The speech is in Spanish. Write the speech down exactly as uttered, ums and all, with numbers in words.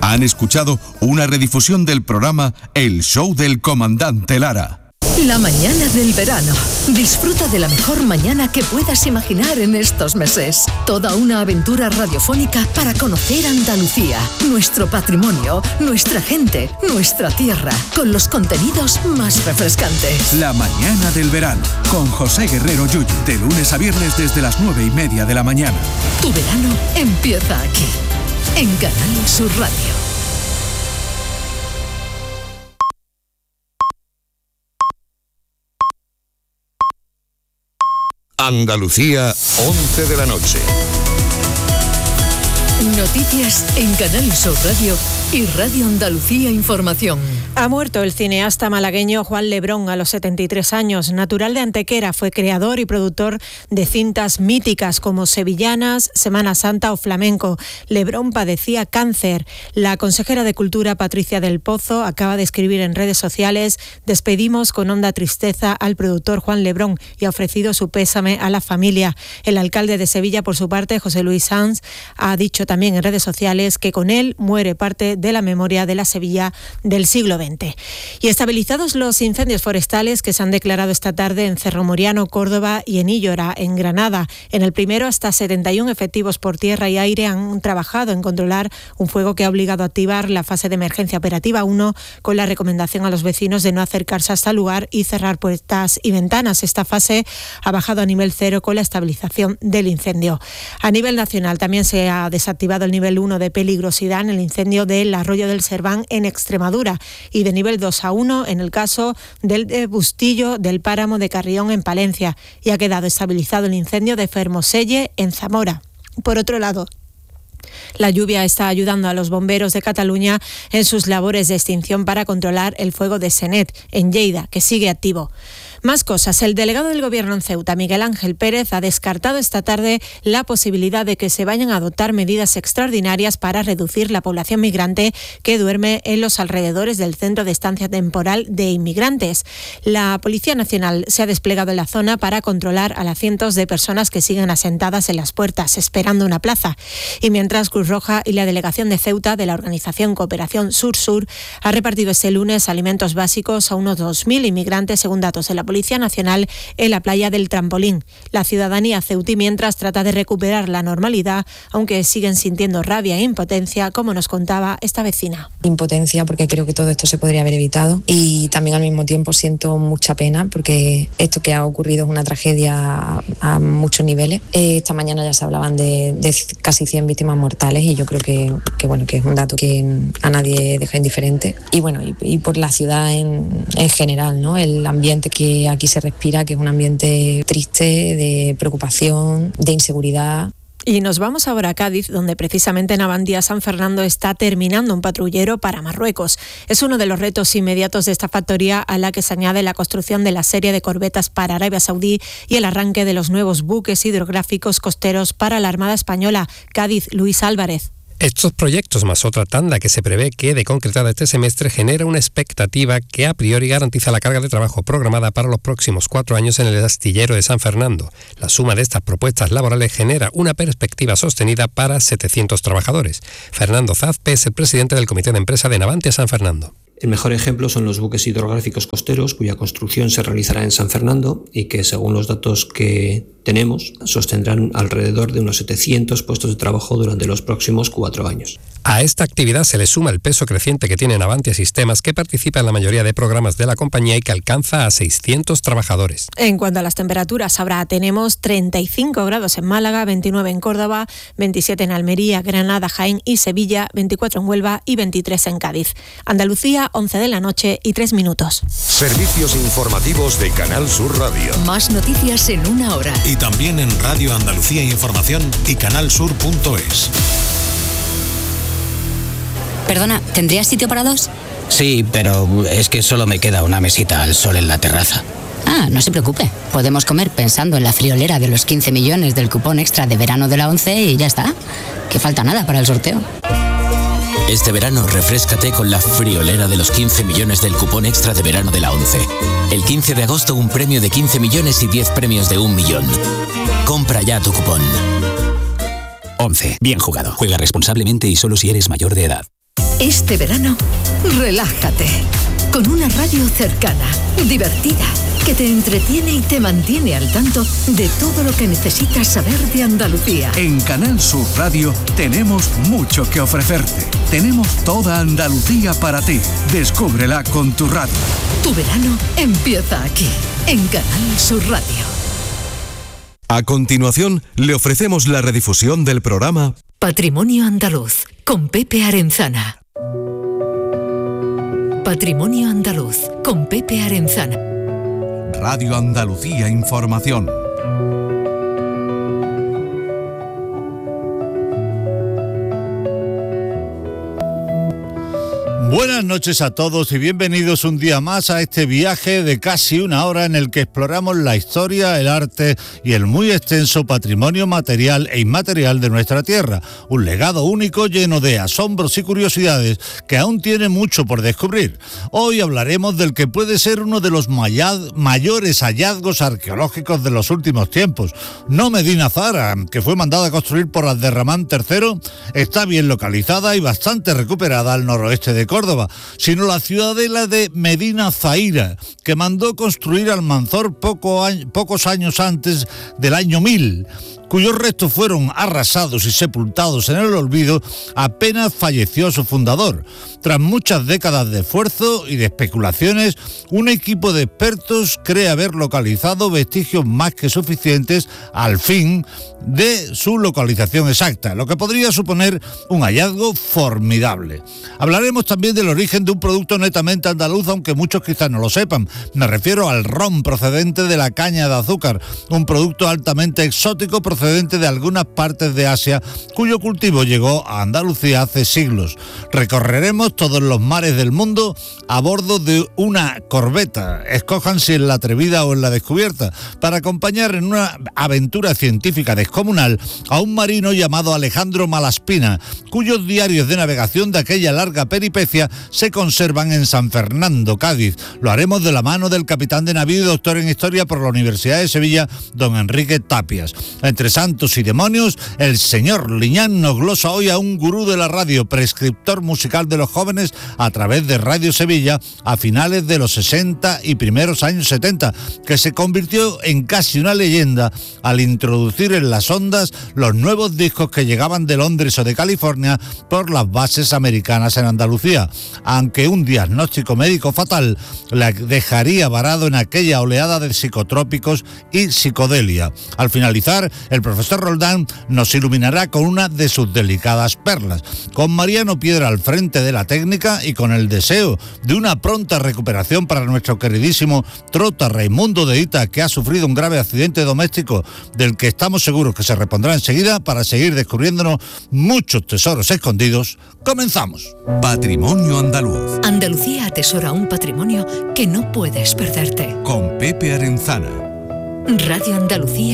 Han escuchado una redifusión del programa El Show del Comandante Lara. La mañana del verano. Disfruta de la mejor mañana que puedas imaginar en estos meses. Toda una aventura radiofónica para conocer Andalucía, nuestro patrimonio, nuestra gente, nuestra tierra, con los contenidos más refrescantes. La mañana del verano, con José Guerrero Yuyu, de lunes a viernes desde las nueve y media de la mañana. Tu verano empieza aquí, en Canal Sur Radio. Andalucía, once de la noche. Noticias en Canal Sur Radio y Radio Andalucía Información. Ha muerto el cineasta malagueño Juan Lebrón a los setenta y tres años. Natural de Antequera, fue creador y productor de cintas míticas como Sevillanas, Semana Santa o Flamenco. Lebrón padecía cáncer. La consejera de Cultura, Patricia del Pozo, acaba de escribir en redes sociales: despedimos con honda tristeza al productor Juan Lebrón, y ha ofrecido su pésame a la familia. El alcalde de Sevilla, por su parte, José Luis Sanz, ha dicho también en redes sociales que con él muere parte de la memoria de la Sevilla del siglo veinte. Y estabilizados los incendios forestales que se han declarado esta tarde en Cerro Moriano, Córdoba, y en Íllora, en Granada. En el primero, hasta setenta y uno efectivos por tierra y aire han trabajado en controlar un fuego que ha obligado a activar la fase de emergencia operativa uno, con la recomendación a los vecinos de no acercarse hasta el lugar y cerrar puertas y ventanas. Esta fase ha bajado a nivel cero con la estabilización del incendio. A nivel nacional también se ha desactivado el nivel uno de peligrosidad en el incendio del Arroyo del Serván en Extremadura, y de nivel dos a uno en el caso del de Bustillo del Páramo de Carrión en Palencia, y ha quedado estabilizado el incendio de Fermoselle en Zamora. Por otro lado, la lluvia está ayudando a los bomberos de Cataluña en sus labores de extinción para controlar el fuego de Senet, en Lleida, que sigue activo. Más cosas. El delegado del Gobierno en Ceuta, Miguel Ángel Pérez, ha descartado esta tarde la posibilidad de que se vayan a adoptar medidas extraordinarias para reducir la población migrante que duerme en los alrededores del centro de estancia temporal de inmigrantes. La Policía Nacional se ha desplegado en la zona para controlar a las cientos de personas que siguen asentadas en las puertas, esperando una plaza. Y mientras, Cruz Roja y la Delegación de Ceuta de la organización Cooperación Sur-Sur ha repartido este lunes alimentos básicos a unos dos mil inmigrantes, según datos de la Policía Nacional, en la playa del Trampolín. La ciudadanía ceutí, mientras, trata de recuperar la normalidad, aunque siguen sintiendo rabia e impotencia, como nos contaba esta vecina. Impotencia porque creo que todo esto se podría haber evitado, y también al mismo tiempo siento mucha pena porque esto que ha ocurrido es una tragedia a, a muchos niveles. Eh, esta mañana ya se hablaban de, de casi cien víctimas mortales, y yo creo que, que, bueno, que es un dato que a nadie deja indiferente. Y bueno, y, y por la ciudad en, en general, ¿no? El ambiente que aquí se respira, que es un ambiente triste, de preocupación, de inseguridad. Y nos vamos ahora a Cádiz, donde precisamente Navantia San Fernando está terminando un patrullero para Marruecos. Es uno de los retos inmediatos de esta factoría, a la que se añade la construcción de la serie de corbetas para Arabia Saudí y el arranque de los nuevos buques hidrográficos costeros para la Armada Española. Cádiz, Luis Álvarez. Estos proyectos, más otra tanda que se prevé que de concretar este semestre, genera una expectativa que a priori garantiza la carga de trabajo programada para los próximos cuatro años en el astillero de San Fernando. La suma de estas propuestas laborales genera una perspectiva sostenida para setecientos trabajadores. Fernando Zazpe es el presidente del Comité de Empresa de Navantia San Fernando. El mejor ejemplo son los buques hidrográficos costeros, cuya construcción se realizará en San Fernando y que, según los datos que tenemos, sostendrán alrededor de unos setecientos puestos de trabajo durante los próximos cuatro años. A esta actividad se le suma el peso creciente que tiene Navantia Sistemas, que participa en la mayoría de programas de la compañía y que alcanza a seiscientos trabajadores. En cuanto a las temperaturas, ahora tenemos treinta y cinco grados en Málaga, veintinueve en Córdoba, veintisiete en Almería, Granada, Jaén y Sevilla, veinticuatro en Huelva y veintitrés en Cádiz. Andalucía, once de la noche y tres minutos. Servicios informativos de Canal Sur Radio. Más noticias en una hora. Y también en Radio Andalucía Información y canalsur punto es. Perdona, ¿tendrías sitio para dos? Sí, pero es que solo me queda una mesita al sol en la terraza. Ah, no se preocupe. Podemos comer pensando en la friolera de los quince millones del cupón extra de verano de la ONCE y ya está. Que falta nada para el sorteo. Este verano refréscate con la friolera de los quince millones del cupón extra de verano de la ONCE. El quince de agosto un premio de quince millones y diez premios de un millón. Compra ya tu cupón. ONCE. Bien jugado. Juega responsablemente y solo si eres mayor de edad. Este verano, relájate. Con una radio cercana, divertida, que te entretiene y te mantiene al tanto de todo lo que necesitas saber de Andalucía. En Canal Sur Radio tenemos mucho que ofrecerte. Tenemos toda Andalucía para ti. Descúbrela con tu radio. Tu verano empieza aquí, en Canal Sur Radio. A continuación, le ofrecemos la redifusión del programa Patrimonio Andaluz, con Pepe Arenzana. Patrimonio Andaluz, con Pepe Arenzana. Radio Andalucía Información. Buenas noches a todos y bienvenidos un día más a este viaje de casi una hora en el que exploramos la historia, el arte y el muy extenso patrimonio material e inmaterial de nuestra tierra. Un legado único lleno de asombros y curiosidades que aún tiene mucho por descubrir. Hoy hablaremos del que puede ser uno de los mayad- mayores hallazgos arqueológicos de los últimos tiempos. No Medina Zahara, que fue mandada a construir por Abderramán tercero, está bien localizada y bastante recuperada al noroeste de Córdoba. Córdoba, sino la ciudadela de Medina Zahira, que mandó construir Almanzor poco a, pocos años antes del año mil, cuyos restos fueron arrasados y sepultados en el olvido apenas falleció su fundador. Tras muchas décadas de esfuerzo y de especulaciones, un equipo de expertos cree haber localizado vestigios más que suficientes al fin de su localización exacta, lo que podría suponer un hallazgo formidable. Hablaremos también del origen de un producto netamente andaluz, aunque muchos quizás no lo sepan. Me refiero al ron procedente de la caña de azúcar, un producto altamente exótico procedente de algunas partes de Asia, cuyo cultivo llegó a Andalucía hace siglos. Recorreremos todos los mares del mundo a bordo de una corbeta, escojan si en la atrevida o en la descubierta, para acompañar en una aventura científica descomunal a un marino llamado Alejandro Malaspina, cuyos diarios de navegación de aquella larga peripecia se conservan en San Fernando, Cádiz. Lo haremos de la mano del capitán de navío y doctor en historia por la Universidad de Sevilla, don Enrique Tapias. Entre santos y demonios, el señor Liñán nos glosa hoy a un gurú de la radio, prescriptor musical de los jóvenes a través de Radio Sevilla a finales de los sesenta y primeros años setenta, que se convirtió en casi una leyenda al introducir en las ondas los nuevos discos que llegaban de Londres o de California por las bases americanas en Andalucía, aunque un diagnóstico médico fatal le dejaría varado en aquella oleada de psicotrópicos y psicodelia. Al finalizar, el profesor Roldán nos iluminará con una de sus delicadas perlas. Con Mariano Piedra al frente de la técnica y con el deseo de una pronta recuperación para nuestro queridísimo Trota Raimundo de Ita, que ha sufrido un grave accidente doméstico del que estamos seguros que se repondrá enseguida para seguir descubriéndonos muchos tesoros escondidos. ¡Comenzamos! Patrimonio Andaluz. Andalucía atesora un patrimonio que no puedes perderte. Con Pepe Arenzana. Radio Andalucía.